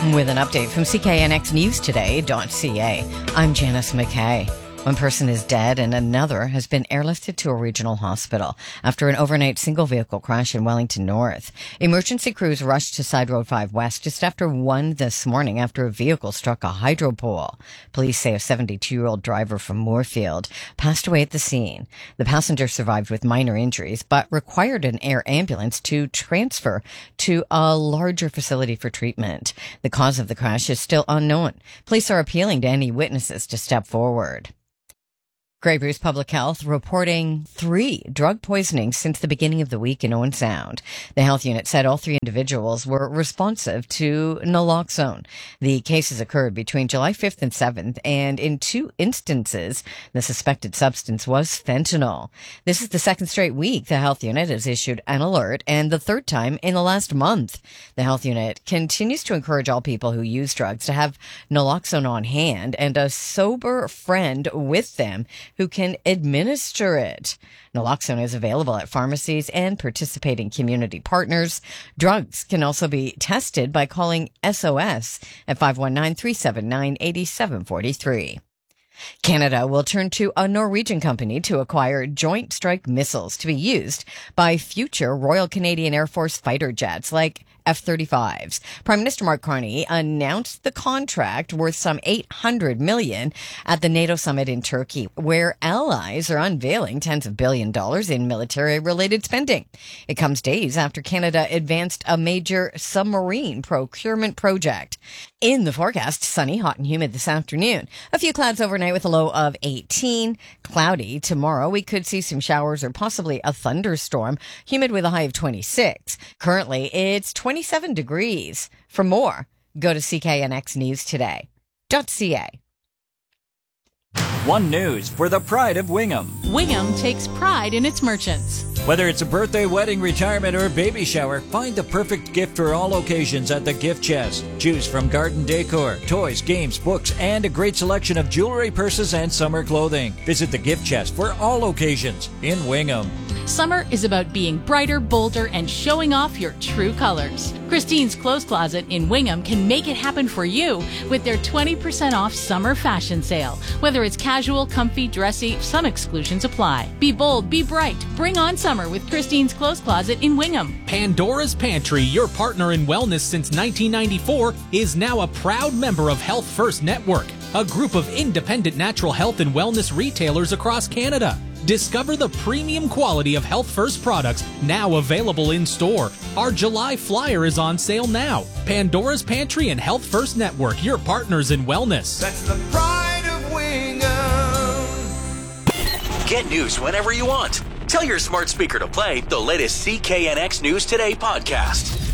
With an update from CKNXNewsToday.ca, I'm Janice McKay. One person is dead and another has been airlifted to a regional hospital after an overnight single-vehicle crash in Wellington North. Emergency crews rushed to Side Road 5 West just after 1 this morning after a vehicle struck a hydro pole. Police say a 72-year-old driver from Moorfield passed away at the scene. The passenger survived with minor injuries but required an air ambulance to transfer to a larger facility for treatment. The cause of the crash is still unknown. Police are appealing to any witnesses to step forward. Grey Bruce Public Health reporting 3 drug poisonings since the beginning of the week in Owen Sound. The health unit said all 3 individuals were responsive to naloxone. The cases occurred between July 5th and 7th, and in 2 instances, the suspected substance was fentanyl. This is the 2nd straight week the health unit has issued an alert, and the 3rd time in the last month. The health unit continues to encourage all people who use drugs to have naloxone on hand and a sober friend with them who can administer it. Naloxone is available at pharmacies and participating community partners. Drugs can also be tested by calling SOS at 519-379-8743. Canada will turn to a Norwegian company to acquire Joint Strike missiles to be used by future Royal Canadian Air Force fighter jets like F-35s. Prime Minister Mark Carney announced the contract worth some $800 million at the NATO summit in Turkey, where allies are unveiling tens of billions of dollars in military-related spending. It comes days after Canada advanced a major submarine procurement project. In the forecast, sunny, hot and humid this afternoon. A few clouds overnight with a low of 18. Cloudy tomorrow. We could see some showers or possibly a thunderstorm. Humid with a high of 26. Currently, it's 27 degrees. For more, go to CKNXNewsToday.ca. One News for the pride of Wingham. Wingham takes pride in its merchants. Whether it's a birthday, wedding, retirement, or baby shower, find the perfect gift for all occasions at the Gift Chest. Choose from garden decor, toys, games, books, and a great selection of jewelry, purses, and summer clothing. Visit the Gift Chest for all occasions in Wingham. Summer is about being brighter, bolder, and showing off your true colors. Christine's Clothes Closet in Wingham can make it happen for you with their 20% off summer fashion sale. Whether it's casual, comfy, dressy, some exclusions apply. Be bold, be bright, bring on summer with Christine's Clothes Closet in Wingham. Pandora's Pantry, your partner in wellness since 1994, is now a proud member of Health First Network, a group of independent natural health and wellness retailers across Canada. Discover the premium quality of Health First products now available in store. Our July flyer is on sale now. Pandora's Pantry and Health First Network, your partners in wellness. That's the pride of Wingham. Get news whenever you want. Tell your smart speaker to play the latest CKNX News Today podcast.